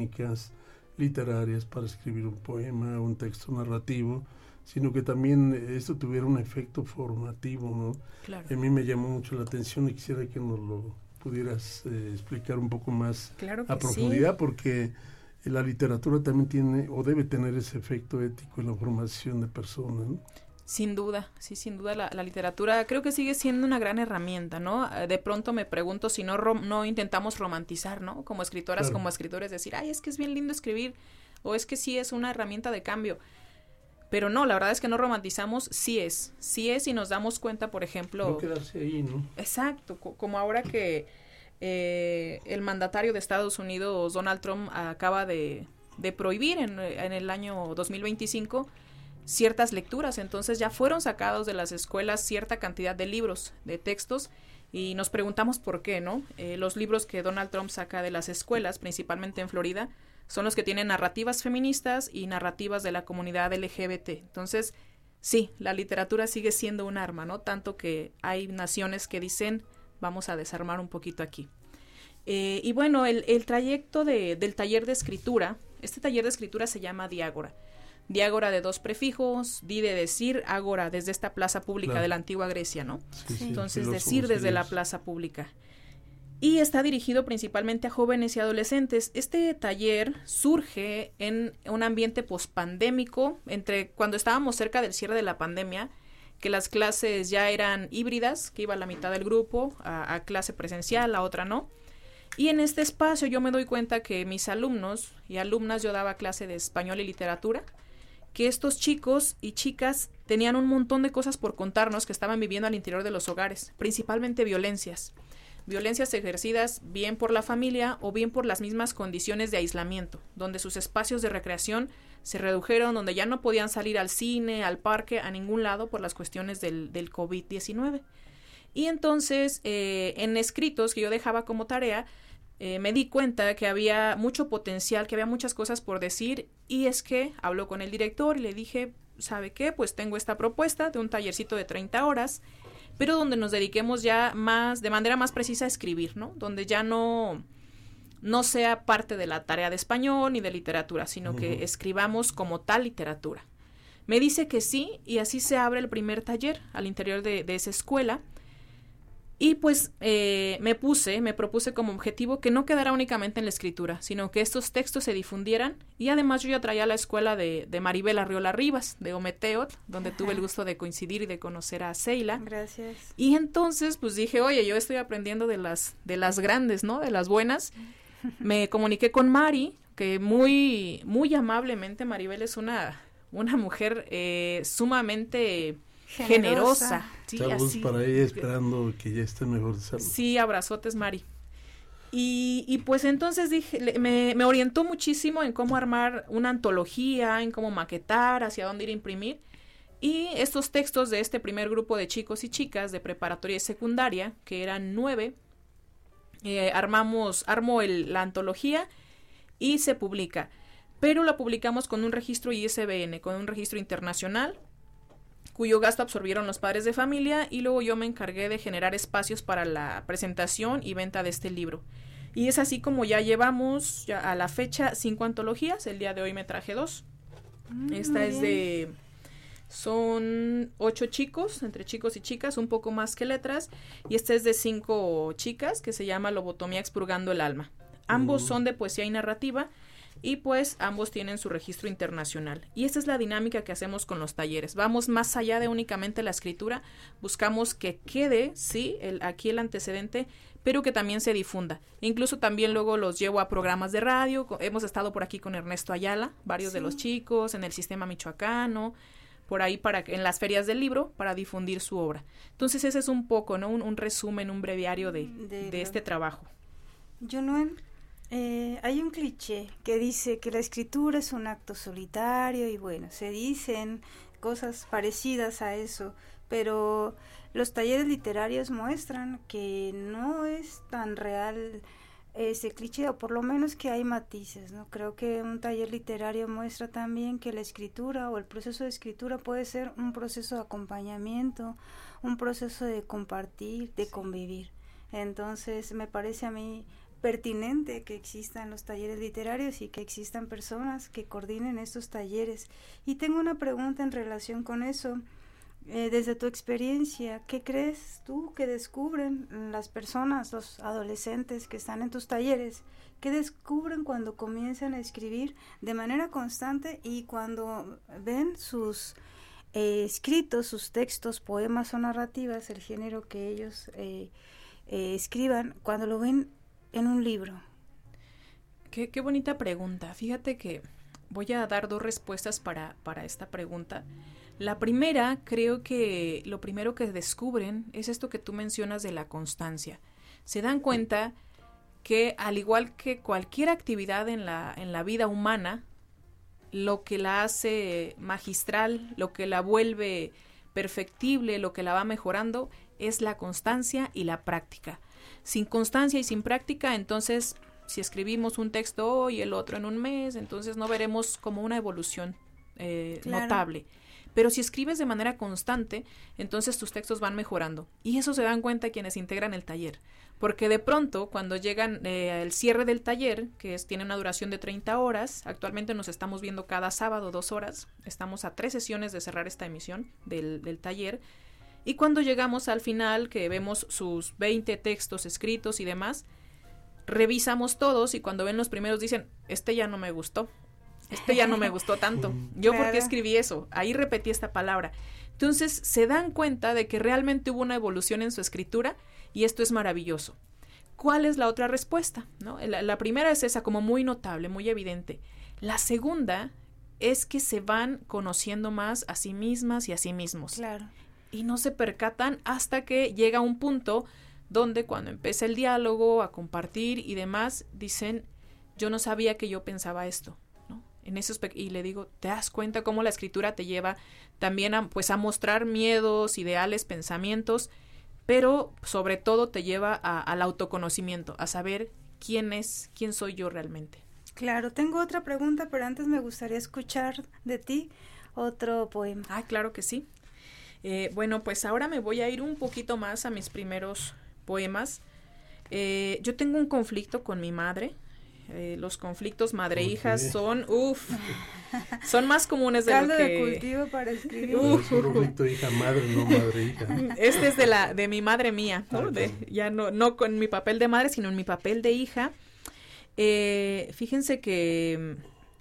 técnicas literarias para escribir un poema, un texto narrativo, sino que también esto tuviera un efecto formativo, ¿no? Claro. A mí me llamó mucho la atención y quisiera que nos lo pudieras explicar un poco más a profundidad, porque la literatura también tiene o debe tener ese efecto ético en la formación de personas, ¿no? Sin duda, sí, sin duda la literatura creo que sigue siendo una gran herramienta, ¿no? De pronto me pregunto si no intentamos romantizar, ¿no? Como escritoras, claro, como escritores, decir, ay, es que es bien lindo escribir, o es que sí es una herramienta de cambio. Pero no, la verdad es que no romantizamos, sí es, y nos damos cuenta, por ejemplo... No quedarse ahí, ¿no? Exacto, como ahora que el mandatario de Estados Unidos, Donald Trump, acaba de prohibir en el año 2025 ciertas lecturas, entonces ya fueron sacados de las escuelas cierta cantidad de libros, de textos, y nos preguntamos por qué, ¿no? Los libros que Donald Trump saca de las escuelas, principalmente en Florida, son los que tienen narrativas feministas y narrativas de la comunidad LGBT. Entonces, sí, la literatura sigue siendo un arma, ¿no? Tanto que hay naciones que dicen, vamos a desarmar un poquito aquí. Y bueno, el trayecto del taller de escritura, este taller de escritura se llama Diágora. Diágora de 2 prefijos, di de decir, ágora desde esta plaza pública, claro, de la antigua Grecia, ¿no? Sí, entonces, decir desde la plaza pública. Y está dirigido principalmente a jóvenes y adolescentes. Este taller surge en un ambiente pospandémico, entre cuando estábamos cerca del cierre de la pandemia, que las clases ya eran híbridas, que iba la mitad del grupo a clase presencial, la otra no. Y en este espacio yo me doy cuenta que mis alumnos y alumnas, yo daba clase de español y literatura, que estos chicos y chicas tenían un montón de cosas por contarnos que estaban viviendo al interior de los hogares, principalmente violencias ejercidas bien por la familia o bien por las mismas condiciones de aislamiento, donde sus espacios de recreación se redujeron, donde ya no podían salir al cine, al parque, a ningún lado por las cuestiones del COVID-19. Y entonces, en escritos que yo dejaba como tarea, me di cuenta que había mucho potencial, que había muchas cosas por decir, y es que habló con el director y le dije, ¿sabe qué? Pues tengo esta propuesta de un tallercito de 30 horas, pero donde nos dediquemos ya más, de manera más precisa a escribir, ¿no? Donde ya no sea parte de la tarea de español ni de literatura, sino que escribamos como tal literatura. Me dice que sí, y así se abre el primer taller al interior de esa escuela. Y pues me propuse como objetivo que no quedara únicamente en la escritura, sino que estos textos se difundieran. Y además yo ya traía la escuela de Maribel Arriola Rivas, de Ometeotl, donde tuve el gusto de coincidir y de conocer a Seila. Gracias. Y entonces pues dije, oye, yo estoy aprendiendo de las grandes, ¿no? De las buenas. Me comuniqué con Mari, que muy, muy amablemente, Maribel es una mujer sumamente... generosa. Sí, saludos para ella, esperando que ya esté mejor de salud. Sí, abrazotes, Mari. Y pues entonces dije, me orientó muchísimo en cómo armar una antología, en cómo maquetar, hacia dónde ir a imprimir. Y estos textos de este primer grupo de chicos y chicas de preparatoria y secundaria, que eran 9, armo la antología y se publica. Pero la publicamos con un registro ISBN, con un registro internacional, cuyo gasto absorbieron los padres de familia, y luego yo me encargué de generar espacios para la presentación y venta de este libro. Y es así como ya llevamos a la fecha 5 antologías. El día de hoy me traje 2. Esta es son 8 chicos, entre chicos y chicas, un poco más que letras, y esta es de 5 chicas, que se llama Lobotomía expurgando el alma. Ambos son de poesía y narrativa, y pues ambos tienen su registro internacional. Y esta es la dinámica que hacemos con los talleres. Vamos más allá de únicamente la escritura, buscamos que quede, sí, aquí el antecedente, pero que también se difunda. Incluso también luego los llevo a programas de radio. Hemos estado por aquí con Ernesto Ayala, varios de los chicos, en el sistema michoacano, por ahí en las ferias del libro, para difundir su obra. Entonces ese es un poco, ¿no? Un resumen, un breviario de este trabajo. Yunuen, hay un cliché que dice que la escritura es un acto solitario, y bueno, se dicen cosas parecidas a eso, pero los talleres literarios muestran que no es tan real ese cliché, o por lo menos que hay matices, ¿no? Creo que un taller literario muestra también que la escritura o el proceso de escritura puede ser un proceso de acompañamiento, un proceso de compartir, de convivir. Entonces me parece a mí pertinente que existan los talleres literarios y que existan personas que coordinen estos talleres. Y tengo una pregunta en relación con eso. Desde tu experiencia, ¿qué crees tú que descubren las personas, los adolescentes que están en tus talleres? ¿Qué descubren cuando comienzan a escribir de manera constante y cuando ven sus escritos, sus textos, poemas o narrativas, el género que ellos escriban, cuando lo ven en un libro? Qué bonita pregunta. Fíjate que voy a dar 2 respuestas para esta pregunta. La primera, creo que lo primero que descubren es esto que tú mencionas de la constancia. Se dan cuenta que, al igual que cualquier actividad en la vida humana, lo que la hace magistral, lo que la vuelve perfectible, lo que la va mejorando, es la constancia y la práctica. Sin constancia y sin práctica, entonces, si escribimos un texto hoy y el otro en un mes, entonces no veremos como una evolución notable. Pero si escribes de manera constante, entonces tus textos van mejorando. Y eso se dan cuenta quienes integran el taller. Porque de pronto, cuando llegan al cierre del taller, que tiene una duración de 30 horas, actualmente nos estamos viendo cada sábado 2 horas, estamos a 3 sesiones de cerrar esta emisión del taller, y cuando llegamos al final, que vemos sus 20 textos escritos y demás, revisamos todos, y cuando ven los primeros dicen, ya no me gustó. Ya no me gustó tanto. Yo, ¿por qué escribí eso? Ahí repetí esta palabra. Entonces, se dan cuenta de que realmente hubo una evolución en su escritura y esto es maravilloso. ¿Cuál es la otra respuesta? ¿No? La primera es esa, como muy notable, muy evidente. La segunda es que se van conociendo más a sí mismas y a sí mismos. Claro. Y no se percatan hasta que llega un punto donde, cuando empieza el diálogo, a compartir y demás, dicen, yo no sabía que yo pensaba esto. Y le digo, ¿te das cuenta cómo la escritura te lleva también a mostrar miedos, ideales, pensamientos, pero sobre todo te lleva al autoconocimiento, a saber quién soy yo realmente? Claro, tengo otra pregunta, pero antes me gustaría escuchar de ti otro poema. Claro que sí. Bueno, pues ahora me voy a ir un poquito más a mis primeros poemas. Yo tengo un conflicto con mi madre. Los conflictos madre-hijas son más comunes de caldo lo que... de cultivo para escribir. Es un conflicto hija-madre, no madre-hija. Este es de mi madre mía, ¿no? Ya no con mi papel de madre, sino en mi papel de hija. Fíjense que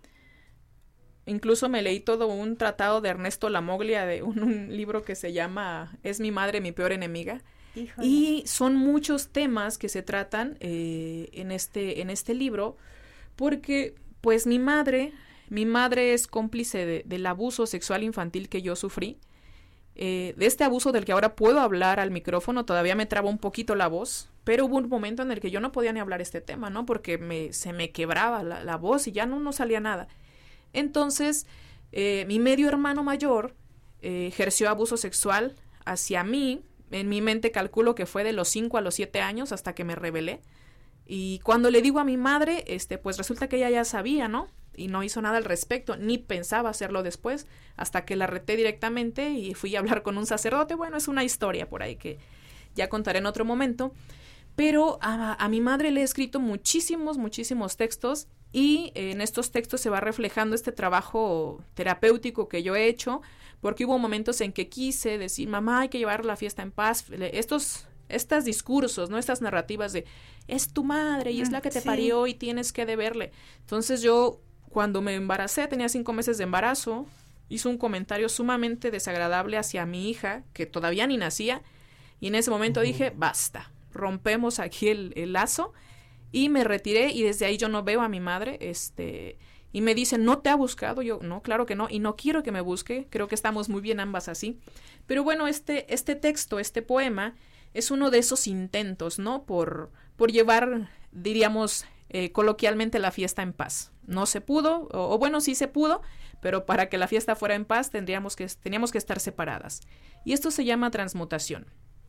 incluso me leí todo un tratado de Ernesto Lamoglia, de un libro que se llama Es mi madre, mi peor enemiga. Híjole. Y son muchos temas que se tratan en este libro, porque pues mi madre es cómplice del abuso sexual infantil que yo sufrí, de este abuso del que ahora puedo hablar al micrófono. Todavía me traba un poquito la voz, pero hubo un momento en el que yo no podía ni hablar este tema, ¿no? Porque se me quebraba la voz y ya no salía nada. Entonces, mi medio hermano mayor ejerció abuso sexual hacia mí. En mi mente calculo que fue de los 5 a los 7 años hasta que me rebelé. Y cuando le digo a mi madre, pues resulta que ella ya sabía, ¿no? Y no hizo nada al respecto, ni pensaba hacerlo después, hasta que la reté directamente y fui a hablar con un sacerdote. Bueno, es una historia por ahí que ya contaré en otro momento. Pero a mi madre le he escrito muchísimos textos, y en estos textos se va reflejando este trabajo terapéutico que yo he hecho, porque hubo momentos en que quise decir, mamá, hay que llevar la fiesta en paz. Estos discursos, ¿no? Estas narrativas de, es tu madre y es la que te parió y tienes que deberle. Entonces yo, cuando me embaracé, tenía 5 meses de embarazo, hizo un comentario sumamente desagradable hacia mi hija, que todavía ni nacía, y en ese momento dije, basta, rompemos aquí el lazo, y me retiré, y desde ahí yo no veo a mi madre, y me dicen, ¿no te ha buscado? Yo, no, claro que no, y no quiero que me busque, creo que estamos muy bien ambas así. Pero bueno, este texto, este poema, es uno de esos intentos, ¿no? Por llevar, diríamos, coloquialmente, la fiesta en paz. No se pudo, o bueno, sí se pudo, pero para que la fiesta fuera en paz teníamos que estar separadas. Y esto se llama transmutación.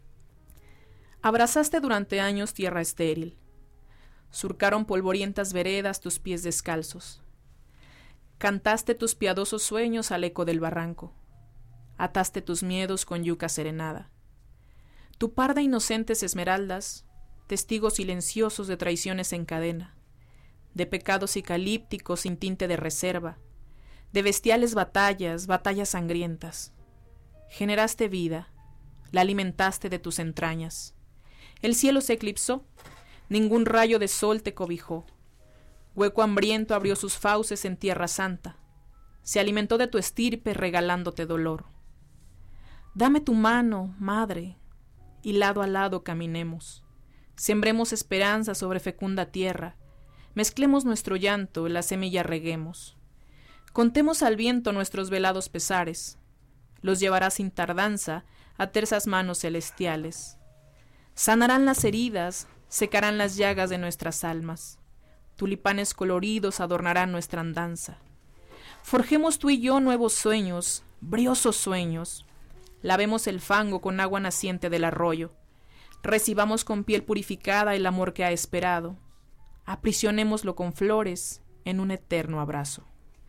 Abrazaste durante años tierra estéril. Surcaron polvorientas veredas tus pies descalzos. Cantaste tus piadosos sueños al eco del barranco. Ataste tus miedos con yuca serenada. Tu parda inocentes esmeraldas testigos silenciosos de traiciones en cadena, de pecados eucalípticos sin tinte de reserva, de bestiales batallas, batallas sangrientas. Generaste vida, la alimentaste de tus entrañas. El cielo se eclipsó, ningún rayo de sol te cobijó. Hueco hambriento abrió sus fauces en tierra santa, se alimentó de tu estirpe regalándote dolor. Dame tu mano, madre, y lado a lado caminemos. Sembremos esperanza sobre fecunda tierra, mezclemos nuestro llanto, la semilla reguemos. Contemos al viento nuestros velados pesares, los llevará sin tardanza a tersas manos celestiales. Sanarán las heridas, secarán las llagas de nuestras almas, tulipanes coloridos adornarán nuestra andanza. Forjemos tú y yo nuevos sueños, briosos sueños. Lavemos el fango con agua naciente del arroyo. Recibamos con piel purificada el amor que ha esperado. Aprisionémoslo con flores en un eterno abrazo.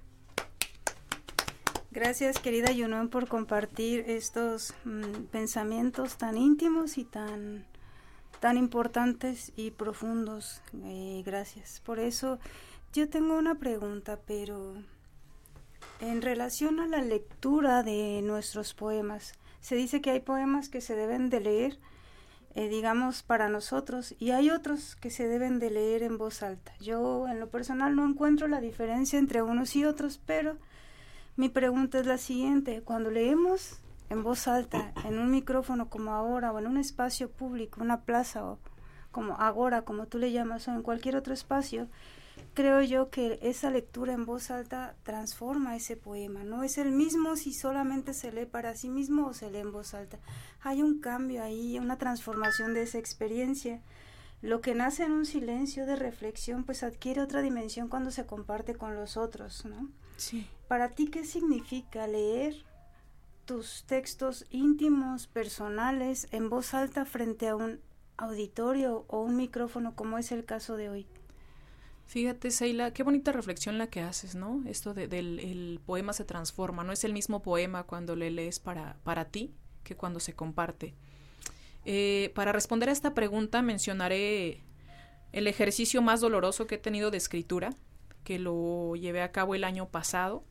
Gracias, querida Yunuen, por compartir estos pensamientos tan íntimos y tan importantes y profundos. Gracias. Por eso yo tengo una pregunta, pero en relación a la lectura de nuestros poemas, se dice que hay poemas que se deben de leer, digamos, para nosotros, y hay otros que se deben de leer en voz alta. Yo, en lo personal, no encuentro la diferencia entre unos y otros, pero mi pregunta es la siguiente: cuando leemos en voz alta, en un micrófono como ahora, o en un espacio público, una plaza, o como agora, como tú le llamas, o en cualquier otro espacio, creo yo que esa lectura en voz alta transforma ese poema. No es el mismo si solamente se lee para sí mismo o se lee en voz alta. Hay un cambio ahí, una transformación de esa experiencia. Lo que nace en un silencio de reflexión, pues adquiere otra dimensión cuando se comparte con los otros, ¿no? Sí. Para ti, ¿qué significa leer tus textos íntimos, personales, en voz alta frente a un auditorio o un micrófono, como es el caso de hoy? Fíjate, Seila, qué bonita reflexión la que haces, ¿no? Esto del poema se transforma, no es el mismo poema cuando le lees para ti que cuando se comparte. Para responder a esta pregunta mencionaré el ejercicio más doloroso que he tenido de escritura, que lo llevé a cabo el año pasado.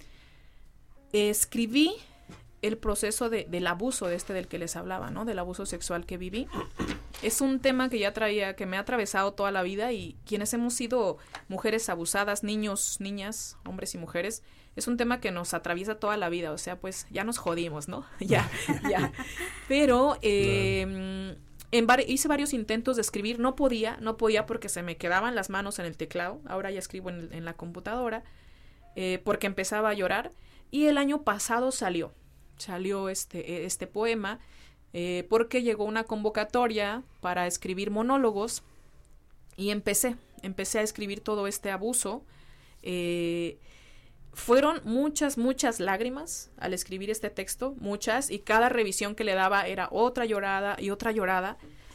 Escribí el proceso del abuso del que les hablaba, ¿no? Del abuso sexual que viví. Es un tema que ya traía, que me ha atravesado toda la vida, y quienes hemos sido mujeres abusadas, niños, niñas, hombres y mujeres, es un tema que nos atraviesa toda la vida, o sea, pues ya nos jodimos, ¿no? ya. Pero hice varios intentos de escribir, no podía porque se me quedaban las manos en el teclado. Ahora ya escribo en la computadora, porque empezaba a llorar, y el año pasado salió este poema, porque llegó una convocatoria para escribir monólogos, y empecé a escribir todo este abuso. Fueron muchas lágrimas al escribir este texto, muchas, y cada revisión que le daba era otra llorada y otra llorada.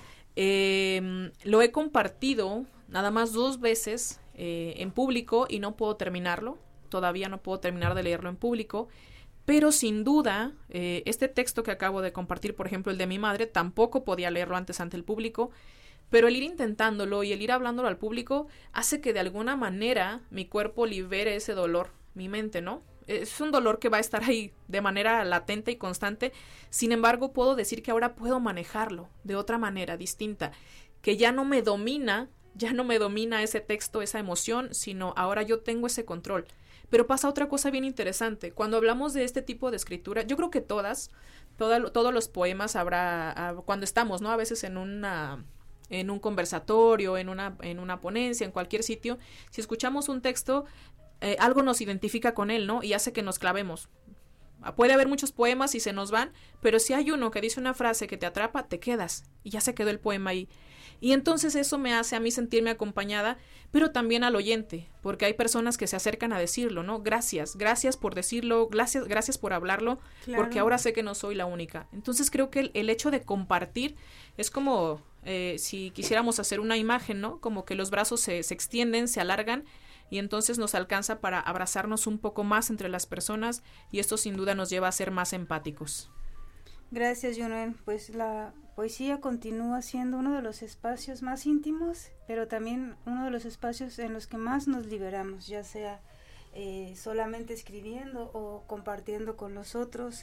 Lo he compartido nada más 2 veces en público, y no puedo terminarlo, todavía no puedo terminar de leerlo en público. Pero sin duda, este texto que acabo de compartir, por ejemplo, el de mi madre, tampoco podía leerlo antes ante el público, pero el ir intentándolo y el ir hablándolo al público hace que de alguna manera mi cuerpo libere ese dolor, mi mente, ¿no? Es un dolor que va a estar ahí de manera latente y constante. Sin embargo, puedo decir que ahora puedo manejarlo de otra manera distinta, que ya no me domina ese texto, esa emoción, sino ahora yo tengo ese control. Pero pasa otra cosa bien interesante. Cuando hablamos de este tipo de escritura, yo creo que todos los poemas cuando estamos, ¿no? A veces en un conversatorio, en una ponencia, en cualquier sitio, si escuchamos un texto, algo nos identifica con él, ¿no? Y hace que nos clavemos. Puede haber muchos poemas y se nos van, pero si hay uno que dice una frase que te atrapa, te quedas y ya se quedó el poema ahí. Y entonces eso me hace a mí sentirme acompañada, pero también al oyente, porque hay personas que se acercan a decirlo, ¿no? Gracias por decirlo, gracias por hablarlo, claro, porque ahora sé que no soy la única. Entonces creo que el hecho de compartir es como si quisiéramos hacer una imagen, ¿no? Como que los brazos se extienden, se alargan, y entonces nos alcanza para abrazarnos un poco más entre las personas, y esto sin duda nos lleva a ser más empáticos. Gracias, Yunuen. Pues la poesía continúa siendo uno de los espacios más íntimos, pero también uno de los espacios en los que más nos liberamos, ya sea solamente escribiendo o compartiendo con los otros.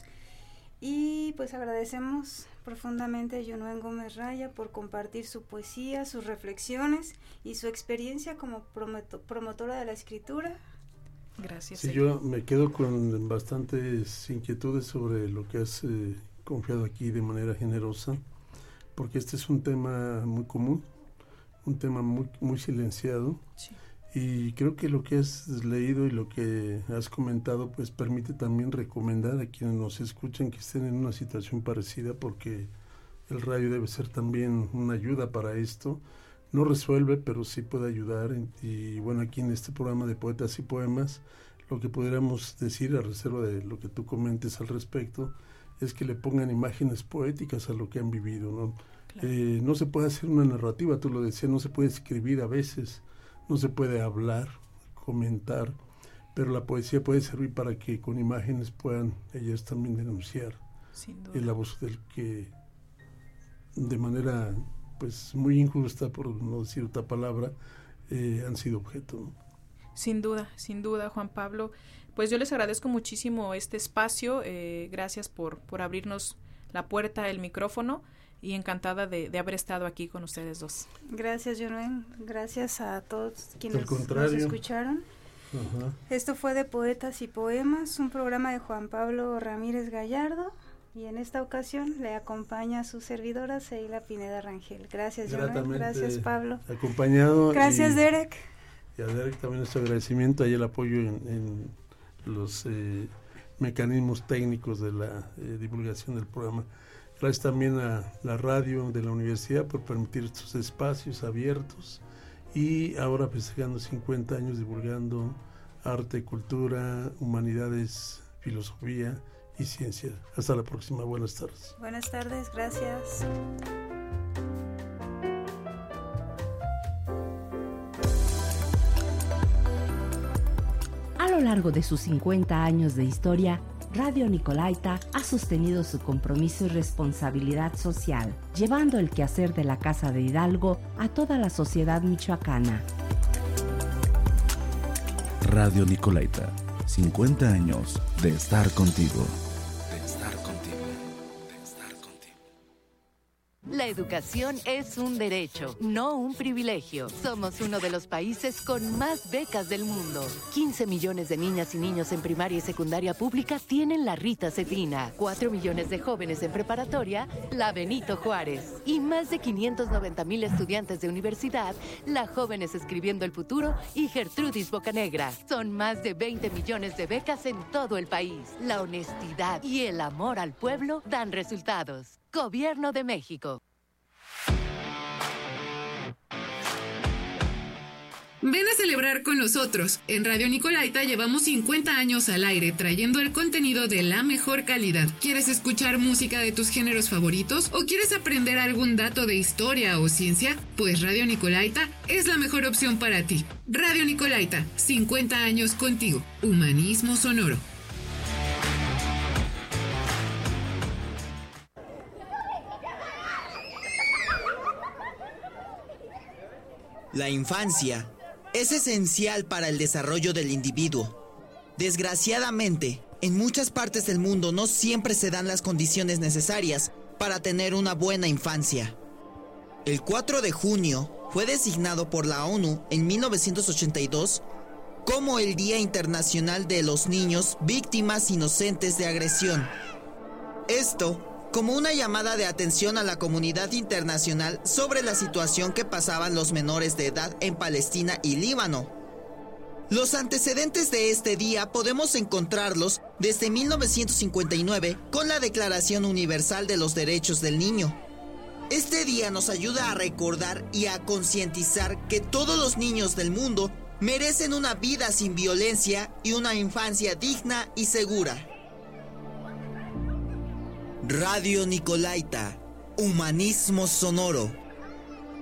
Y pues agradecemos profundamente a Yunuen Gómez Raya por compartir su poesía, sus reflexiones y su experiencia como promotora de la escritura. Gracias. Sí, yo me quedo con bastantes inquietudes sobre lo que has confiado aquí de manera generosa, porque este es un tema muy común, un tema muy, muy silenciado. Sí. Y creo que lo que has leído y lo que has comentado pues permite también recomendar a quienes nos escuchan que estén en una situación parecida, porque el radio debe ser también una ayuda para esto. No resuelve, pero sí puede ayudar. Y bueno, aquí en este programa de Poetas y Poemas, lo que podríamos decir, a reserva de lo que tú comentes al respecto, es que le pongan imágenes poéticas a lo que han vivido, ¿no? Claro. No se puede hacer una narrativa, tú lo decías, no se puede escribir a veces, no se puede hablar, comentar, pero la poesía puede servir para que con imágenes puedan ellas también denunciar el abuso del que de manera pues muy injusta, por no decir otra palabra, han sido objeto, ¿no? Sin duda, Juan Pablo. Pues yo les agradezco muchísimo este espacio, gracias por abrirnos la puerta, el micrófono, y encantada de haber estado aquí con ustedes dos. Gracias, Yunuen. Gracias a todos quienes nos escucharon. Ajá. Esto fue de Poetas y Poemas, un programa de Juan Pablo Ramírez Gallardo, y en esta ocasión le acompaña su servidora Seila Pineda Rangel. Gracias, Yunuen. Gracias, Pablo. Acompañado. Gracias, Derek. Y a Derek también nuestro agradecimiento y el apoyo en los mecanismos técnicos de la divulgación del programa. Gracias también a la radio de la universidad por permitir estos espacios abiertos, y ahora festejando 50 años divulgando arte, cultura, humanidades, filosofía y ciencia. Hasta la próxima. Buenas tardes. Buenas tardes, gracias. A lo largo de sus 50 años de historia, Radio Nicolaita ha sostenido su compromiso y responsabilidad social, llevando el quehacer de la Casa de Hidalgo a toda la sociedad michoacana. Radio Nicolaita, 50 años de estar contigo. La educación es un derecho, no un privilegio. Somos uno de los países con más becas del mundo. 15 millones de niñas y niños en primaria y secundaria pública tienen la Rita Cetina. 4 millones de jóvenes en preparatoria, la Benito Juárez. Y más de 590,000 estudiantes de universidad, la Jóvenes Escribiendo el Futuro y Gertrudis Bocanegra. Son más de 20 millones de becas en todo el país. La honestidad y el amor al pueblo dan resultados. Gobierno de México. Ven a celebrar con nosotros. En Radio Nicolaita llevamos 50 años al aire trayendo el contenido de la mejor calidad. ¿Quieres escuchar música de tus géneros favoritos o quieres aprender algún dato de historia o ciencia? Pues Radio Nicolaita es la mejor opción para ti. Radio Nicolaita, 50 años contigo. Humanismo sonoro. La infancia es esencial para el desarrollo del individuo. Desgraciadamente, en muchas partes del mundo no siempre se dan las condiciones necesarias para tener una buena infancia. El 4 de junio fue designado por la ONU en 1982 como el Día Internacional de los Niños Víctimas Inocentes de Agresión. Esto como una llamada de atención a la comunidad internacional sobre la situación que pasaban los menores de edad en Palestina y Líbano. Los antecedentes de este día podemos encontrarlos desde 1959 con la Declaración Universal de los Derechos del Niño. Este día nos ayuda a recordar y a concientizar que todos los niños del mundo merecen una vida sin violencia y una infancia digna y segura. Radio Nicolaita, humanismo sonoro.